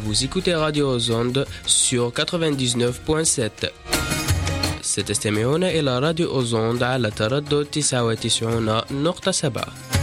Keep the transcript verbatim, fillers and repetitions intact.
Vous écoutez Radio aux Ondes sur quatre-vingt-dix-neuf point sept. ستستمعون إلى راديو أوزوند على تردد تسعة وتسعين نقطة سبعة.